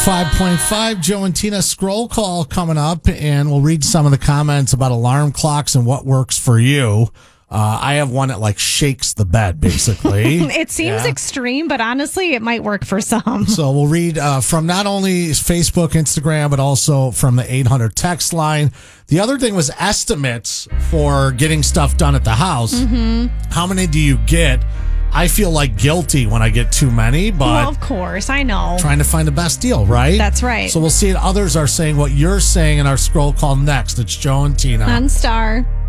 5.5, Joe and Tina scroll call coming up, and we'll read some of the comments about alarm clocks and what works for you. I have one that like shakes the bed, basically. It seems extreme, but honestly, it might work for some. So we'll read from not only Facebook, Instagram, but also from the 800 text line. The other thing was estimates for getting stuff done at the house. Mm-hmm. How many do you get? I feel like guilty when I get too many, but Well, of course, I know. trying to find the best deal, right? That's right. So we'll see what others are saying, what you're saying in our scroll call next. It's Joe and Tina. On Star.